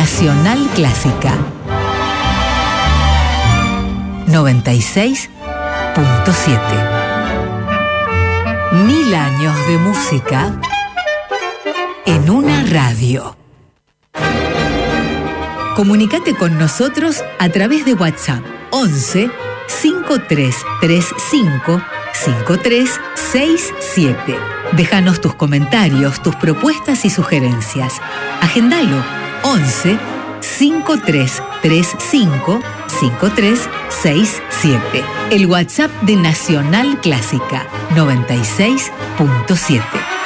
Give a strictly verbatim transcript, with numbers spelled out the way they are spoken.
Nacional Clásica noventa y seis punto siete. Mil años de música en una radio. Comunicate con nosotros a través de WhatsApp once cinco tres tres cinco cinco tres seis siete. Déjanos tus comentarios, tus propuestas y sugerencias. Agendalo once cinco tres tres cinco cinco tres seis siete. El WhatsApp de Nacional Clásica noventa y seis punto siete.